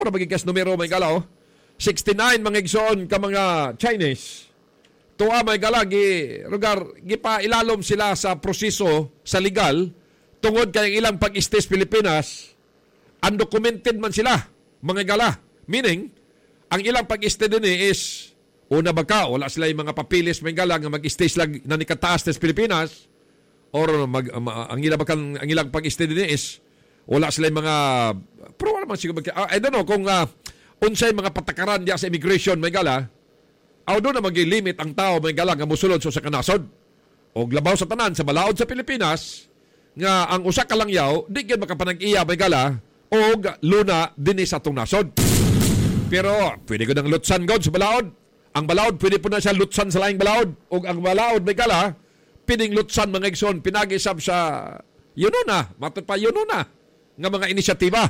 Ano magigas numero may galaw? 69 mga igsoon ka mga Chinese. Tuwa may gala lugar gipa ilalom sila sa proseso sa legal tungod kay ilang pag-stay sa Pilipinas. Undocumented man sila mga gala. Meaning ang ilang pag-stay din is una baka wala sila yung mga papilis may gala nga mag-stay sila na nikataas sa Pilipinas or ang ilang pag-stay din is wala sila yung mga pero wala man siguro I don't know kung unsay mga patakaran diya sa immigration may gala. Aw doon na mag-limit ang tao may gala nga mosulod sa kanasod. O labaw sa tanan sa balaod sa Pilipinas nga ang usa ka langyaw di gyud makapanag-iya may gala og luna dinhi sa atong nasod. Pero pwede ko nang lutsan god sa balaod. Ang balaod pwede po na siya lutsan sa laing balaod og ang balaod may gala pining lutsan mga igsoon pinag-isab sa matod pa na nga mga inisyatiba.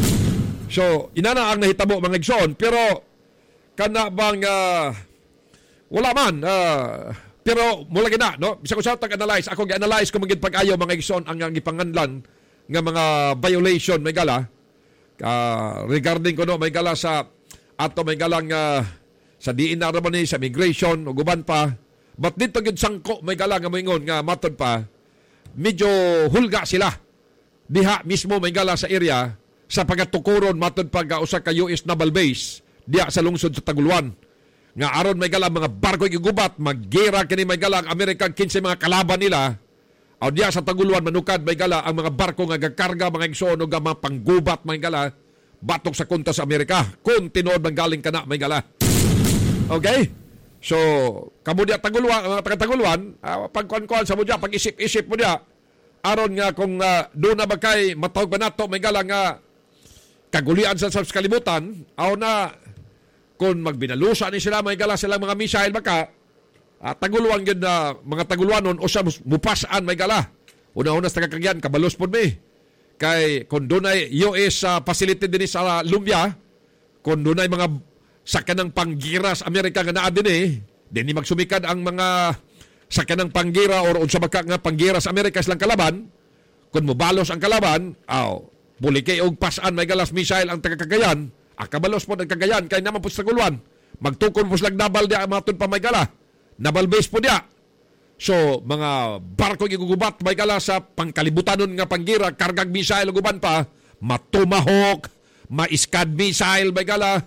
So inana ang nahitabo mga igsoon pero kana bang wala man pero mula gina no bisa ko sa tag-analyze ako gi-analyze ko magid pag-ayo mga igsoon ang gipanganlan nga mga violation may gala regarding ko no may gala sa ato may galang sa diin na naman sa immigration o guban pa but dito gid sangko may gala nga moingon nga matod pa medyo hulga sila diha mismo may gala sa area sa pagatukuron matod pag usa ka US naval base diha sa lungsod sa Taguluan nga aron may gala mga barko gigubat maggera kini may gala ang American 15 mga kalaban nila o diya sa Taguluan manukad may gala ang mga barko nga gakarga mga igsoon og mga panggubat may gala batok sa kunta sa Amerika kung tinuod man galing kana may gala. Okay? So kamo diya Taguluan mga taga-Taguluan pagkuan-kuan sa mo diya pag-isip-isip mo diya aron nga kung do na ba kay matawag ba nato may gala nga kagulian sa kalibutan aw na kung magbinalusa ni sila may gala silang mga missile baka Taguluan yun na mga Taguluanon o sa mupasaan may gala una-una sa kakagyan kabalos po mi kay kung doon ay US facility din sa Lumbia kung doon ay mga sakanang panggira sa Amerika nga naa din din magsumikad ang mga sakanang panggira or unsa baka nga panggira sa Amerika silang kalaban kung mubalos ang kalaban buli kay og pasaan may galas missile ang taga-Cagayan kabalos po ng Cagayan kay naman po sa Taguluan magtukon po silang nabal diya matun pa may gala nabal base po diya so mga barko gigugubat may gala sa pangkalibutanon nga panggira kargag missile guban pa matumahok ma-scad missile may gala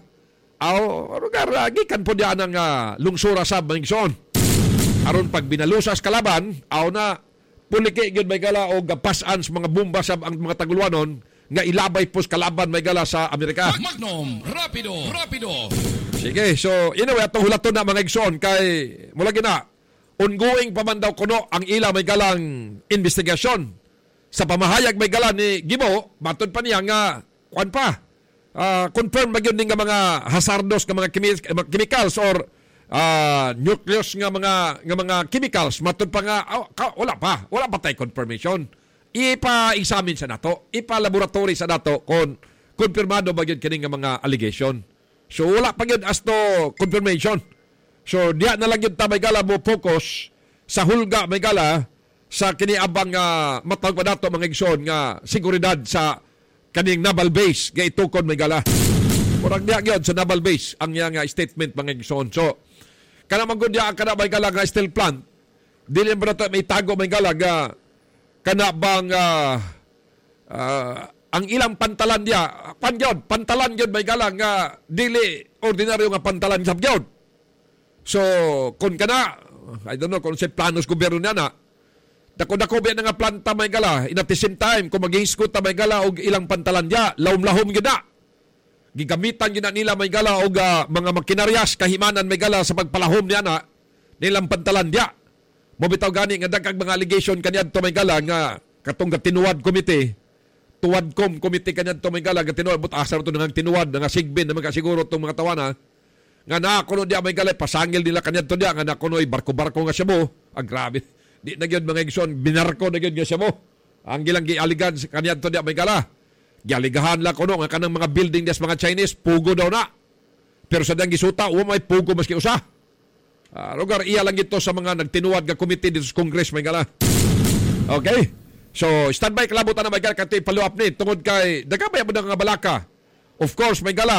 rugar gikan po diya ng lungsura sa Bangson aron pag binalusas kalaban na puliki gyud may gala og pasan sa mga bomba sa ang mga Taguluanon nga ilabay po kalaban may gala sa Amerika. Magnum, rapido. Sige, so anyway, atong hulaton na mga igsoon kay mula gina, ongoing pa man daw kuno ang ila may galang investigasyon. Sa pamahayag may gala ni Gibo, matod pa niya nga, confirm magyud nga mga hazardous nga mga chemicals or nucleus nga mga chemicals, matod pa nga, wala pa tayo confirmation. Ipa-examine sa nato, ipa-laboratory sa nato kung konfirmado ba yun kining mga allegation. So wala pa yun as to confirmation. So diya na lang yun ta may gala mo focus sa hulga may gala sa kiniabang matawag pa nato mga igsoon nga seguridad sa kaning naval base nga itukon may gala. Murag diya yun sa naval base ang nga statement mga igsoon. So kanang magundya ang kana may gala nga steel plant dili ba nato may tago may gala nga kana bang ang ilang pantalan diya pantalan gyud may galang nga dili ordinaryo nga pantalan sab gyud. So kun kana I don't know kung sa planos gobyerno niya na dako ba nga planta may gala in at the same time kung maghiskot ta may gala og ilang pantalan diya lawom-lahom gyud na gigamitan gyud nila may gala og mga makinaryas kahimanan may gala sa pagpalahom niya na nilang pantalan diya. Mobitaw gani nga dagkag mga allegation kaniadto may gala nga katong tinuwad committee tuwadcom committee kaniadto may gala nga tinuwad but asar to nang tinuwad nga sigbin na magasiguro tong mga tawana nga na kuno dia may gala pasangil nila kaniadto dia nga na kunoy barko-barko nga siya mo grabe di na gyud mga igsoon binarko na gyud nga siya mo ang gilang gialigan sa kaniadto dia may gala gialigahan la kuno nga kanang mga building des mga Chinese pugo daw na pero sa dang gisuta may pugo maski usa. Lugar iya lang ito sa mga nagtinuwad nga committee dito sa Congress may gala. Okay? So, standby kalabutan na may gala kanto follow up ni tungod kay dagabay mo nga balaka. Of course, may gala